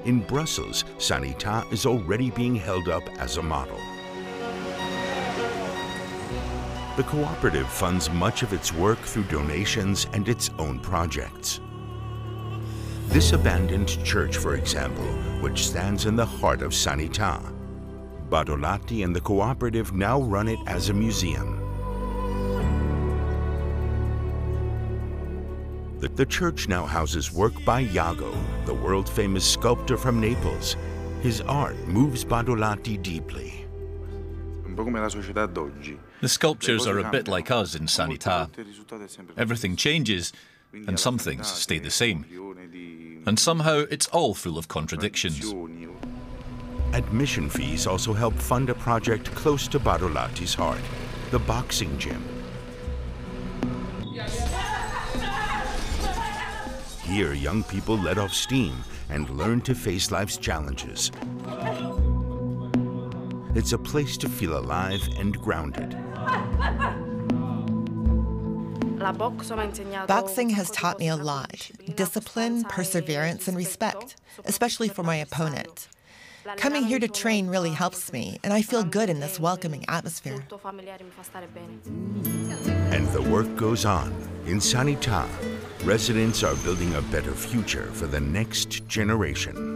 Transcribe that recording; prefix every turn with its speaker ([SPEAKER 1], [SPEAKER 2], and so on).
[SPEAKER 1] In Brussels, Sanità is already being held up as a model. The cooperative funds much of its work through donations and its own projects. This abandoned church, for example, which stands in the heart of Sanità. Badolati and the cooperative now run it as a museum. The church now houses work by Iago, the world-famous sculptor from Naples. His art moves Badolati deeply.
[SPEAKER 2] The sculptures are a bit like us in Sanità. Everything changes, and some things stay the same. And somehow it's all full of contradictions.
[SPEAKER 1] Admission fees also help fund a project close to Badolati's heart, the boxing gym. Here, young people let off steam and learn to face life's challenges. It's a place to feel alive and grounded.
[SPEAKER 3] Boxing has taught me a lot: discipline, perseverance, and respect, especially for my opponent. Coming here to train really helps me, and I feel good in this welcoming atmosphere.
[SPEAKER 1] And the work goes on. In Sanità, residents are building a better future for the next generation.